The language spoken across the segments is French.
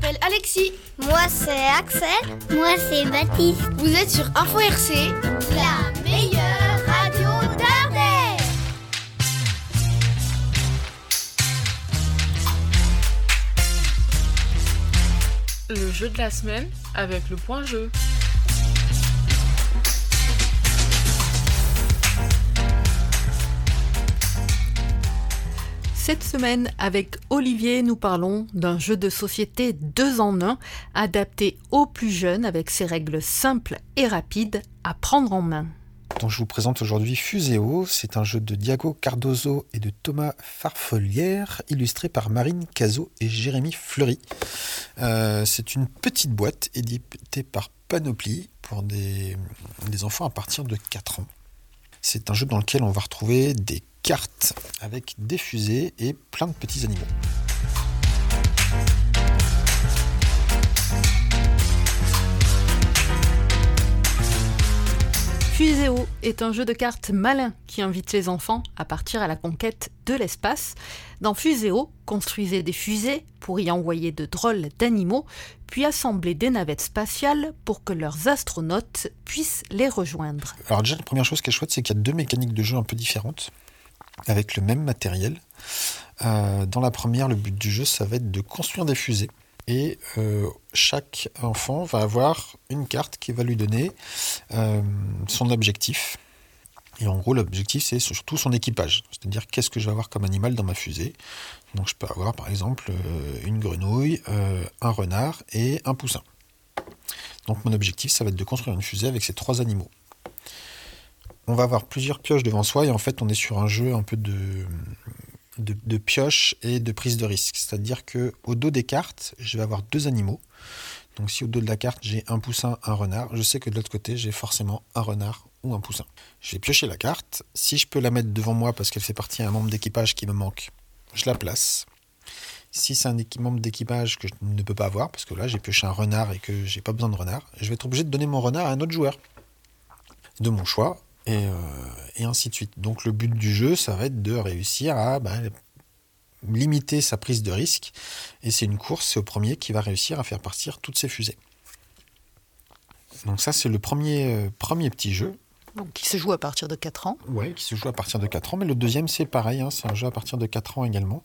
m'appelle Alexis. Moi, c'est Axel. Moi, c'est Baptiste. Vous êtes sur Info RC, la meilleure radio d'Ardèche. Le jeu de la semaine avec le point jeu. Cette semaine, avec Olivier, nous parlons d'un jeu de société 2 en 1, adapté aux plus jeunes avec ses règles simples et rapides à prendre en main. Donc je vous présente aujourd'hui Fuséo. C'est un jeu de Diago Cardozo et de Thomas Farfolière, illustré par Marine Cazot et Jérémy Fleury. C'est une petite boîte éditée par Panoply pour des enfants à partir de 4 ans. C'est un jeu dans lequel on va retrouver des cartes avec des fusées et plein de petits animaux. Fuséo est un jeu de cartes malin qui invite les enfants à partir à la conquête de l'espace. Dans Fuséo, construisez des fusées pour y envoyer de drôles d'animaux, puis assembler des navettes spatiales pour que leurs astronautes puissent les rejoindre. Alors déjà, la première chose qui est chouette, c'est qu'il y a 2 mécaniques de jeu un peu différentes, avec le même matériel. Dans la première, le but du jeu, ça va être de construire des fusées. Et chaque enfant va avoir une carte qui va lui donner son objectif. Et en gros, l'objectif, c'est surtout son équipage. C'est-à-dire, qu'est-ce que je vais avoir comme animal dans ma fusée. Donc, je peux avoir, par exemple, une grenouille, un renard et un poussin. Donc, mon objectif, ça va être de construire une fusée avec ces 3 animaux. On va avoir plusieurs pioches devant soi. Et en fait, on est sur un jeu un peu de pioche et de prise de risque. C'est-à-dire qu'au dos des cartes, je vais avoir 2 animaux. Donc si au dos de la carte, j'ai un poussin, un renard, je sais que de l'autre côté, j'ai forcément un renard ou un poussin. Je vais piocher la carte. Si je peux la mettre devant moi parce qu'elle fait partie d'un membre d'équipage qui me manque, je la place. Si c'est un membre d'équipage que je ne peux pas avoir, parce que là, j'ai pioché un renard et que j'ai pas besoin de renard, je vais être obligé de donner mon renard à un autre joueur de mon choix. Et ainsi de suite. Donc le but du jeu, ça va être de réussir à limiter sa prise de risque. Et c'est une course, c'est au premier qui va réussir à faire partir toutes ses fusées. Donc ça, c'est le premier petit jeu. Donc, qui se joue à partir de 4 ans. Oui, qui se joue à partir de 4 ans. Mais le deuxième, c'est pareil, c'est un jeu à partir de 4 ans également.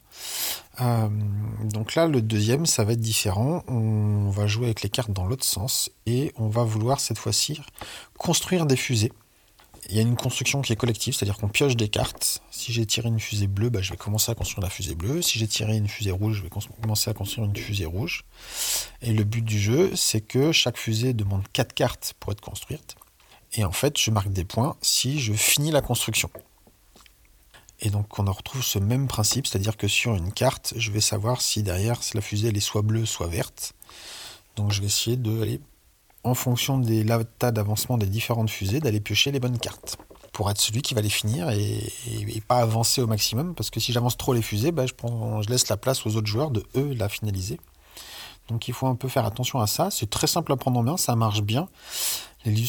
Donc là, le deuxième, ça va être différent. On va jouer avec les cartes dans l'autre sens. Et on va vouloir, cette fois-ci, construire des fusées. Il y a une construction qui est collective, c'est-à-dire qu'on pioche des cartes. Si j'ai tiré une fusée bleue, je vais commencer à construire la fusée bleue. Si j'ai tiré une fusée rouge, je vais commencer à construire une fusée rouge. Et le but du jeu, c'est que chaque fusée demande 4 cartes pour être construite. Et en fait, je marque des points si je finis la construction. Et donc, on en retrouve ce même principe, c'est-à-dire que sur une carte, je vais savoir si derrière, la fusée elle est soit bleue, soit verte. Donc, je vais essayer d'aller, en fonction des tas d'avancement des différentes fusées, d'aller piocher les bonnes cartes pour être celui qui va les finir et pas avancer au maximum, parce que si j'avance trop les fusées, je laisse la place aux autres joueurs de eux la finaliser. Donc il faut un peu faire attention à ça. C'est très simple à prendre en main, ça marche bien.